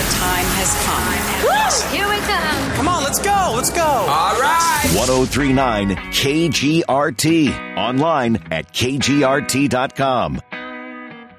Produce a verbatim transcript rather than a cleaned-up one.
time has come. Woo! Here we come. Come on, let's go. Let's go. All right. one oh three point nine K G R T. Online at K G R T dot com.